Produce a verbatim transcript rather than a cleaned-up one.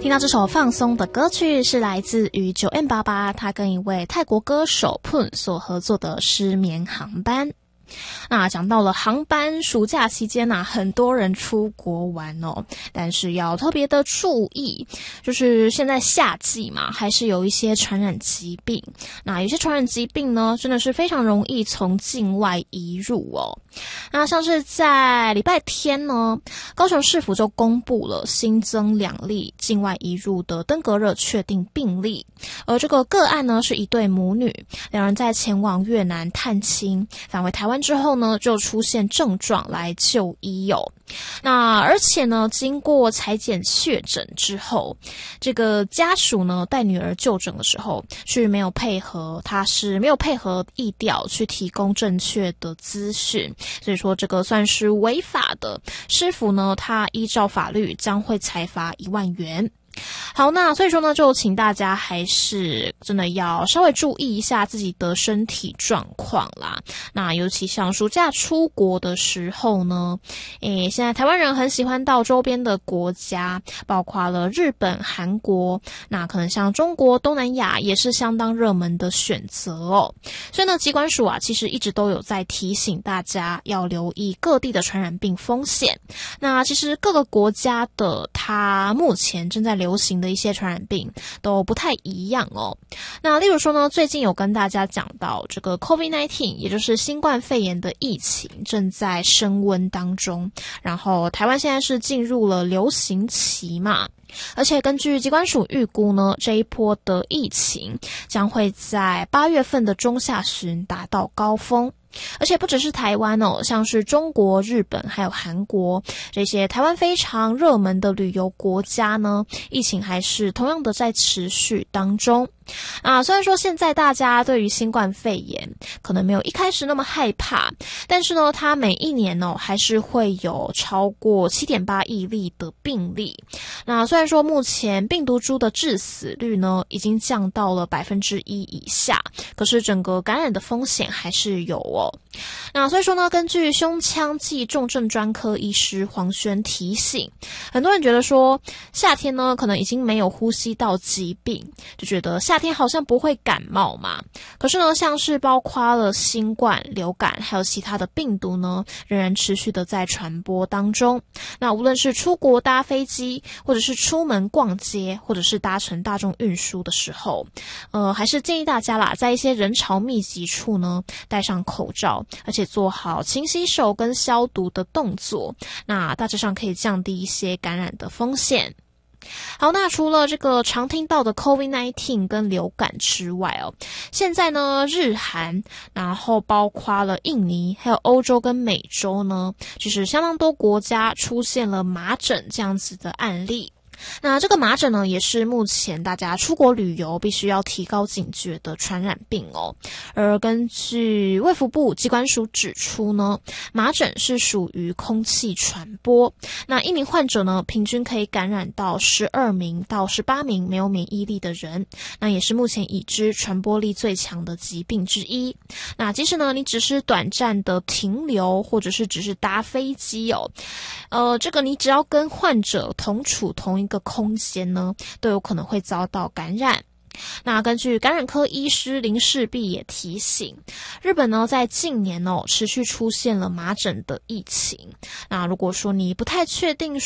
听到这首放松的歌曲是来自于 九 M 八八， 他跟一位泰国歌手 Poon 所合作的失眠航班。那讲到了航班，暑假期间啊，很多人出国玩哦，但是要特别的注意，就是现在夏季嘛，还是有一些传染疾病。那有些传染疾病呢，真的是非常容易从境外移入哦。那像是在礼拜天呢，高雄市府就公布了新增两例境外移入的登革热确定病例，而这个个案呢是一对母女，两人在前往越南探亲，返回台湾之后呢，就出现症状来就医哦。那而且呢，经过采检确诊之后，这个家属呢带女儿就诊的时候是没有配合，他是没有配合疫调去提供正确的资讯，所以说这个算是违法的。师傅呢，他依照法律将会裁罚一万元。好，那所以说呢，就请大家还是真的要稍微注意一下自己的身体状况啦。那尤其像暑假出国的时候呢，诶，现在台湾人很喜欢到周边的国家，包括了日本、韩国，那可能像中国、东南亚也是相当热门的选择哦。所以呢，疾管署啊，其实一直都有在提醒大家要留意各地的传染病风险。那其实各个国家的它目前正在流行的一些传染病都不太一样哦。那例如说呢，最近有跟大家讲到这个 COVID 十九， 也就是新冠肺炎的疫情正在升温当中，然后台湾现在是进入了流行期嘛。而且根据疾管署预估呢，这一波的疫情将会在八月份的中下旬达到高峰。而且不只是台湾哦，像是中国、日本还有韩国这些台湾非常热门的旅游国家呢，疫情还是同样的在持续当中。啊，虽然说现在大家对于新冠肺炎可能没有一开始那么害怕，但是呢，它每一年哦还是会有超过 七点八亿例的病例。那虽然说目前病毒株的致死率呢已经降到了 百分之一 以下，可是整个感染的风险还是有哦。那所以说呢，根据胸腔暨重症专科医师黄轩提醒，很多人觉得说夏天呢可能已经没有呼吸道疾病，就觉得夏天好像不会感冒嘛。可是呢，像是包括了新冠、流感还有其他的病毒呢，仍然持续的在传播当中。那无论是出国搭飞机，或者是出门逛街，或者是搭乘大众运输的时候，呃，还是建议大家啦，在一些人潮密集处呢，戴上口罩，而且做好勤洗手跟消毒的动作，那大致上可以降低一些感染的风险。好，那除了这个常听到的 COVID 十九 跟流感之外哦，现在呢，日韩，然后包括了印尼，还有欧洲跟美洲呢，就是相当多国家出现了麻疹这样子的案例。那这个麻疹呢，也是目前大家出国旅游必须要提高警觉的传染病哦。而根据卫福部疾管署指出呢，麻疹是属于空气传播。那一名患者呢，平均可以感染到十二名到十八名没有免疫力的人，那也是目前已知传播力最强的疾病之一。那即使呢，你只是短暂的停留，或者是只是搭飞机哦，呃，这个你只要跟患者同处同一个空间呢，都有可能会遭到感染。那根据感染科医师林世璧也提醒，日本呢在近年哦持续出现了麻疹的疫情。那如果说你不太确定